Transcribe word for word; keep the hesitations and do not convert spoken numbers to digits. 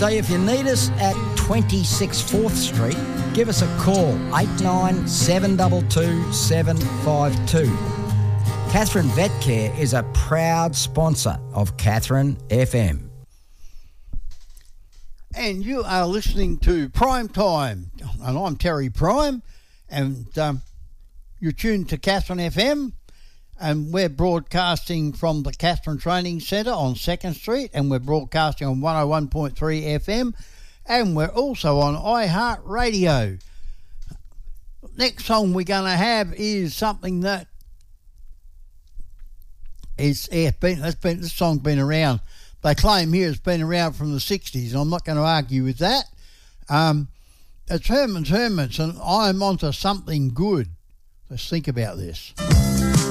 So if you need us at twenty-six fourth Street, give us a call, eight nine seven two two seven five two. Catherine Vet Care is a proud sponsor of Catherine F M. And you are listening to Prime Time, and I'm Terry Prime, and um, you're tuned to Catherine F M, and we're broadcasting from the Catherine Training Centre on second Street, and we're broadcasting on one oh one point three F M, and we're also on iHeartRadio. Next song we're going to have is something that is, yeah, it's been, it's been, this song's been around. They claim here it's been around from the sixties, and I'm not going to argue with that. Um, it's Herman's Hermits, and I'm onto something good. Let's think about this.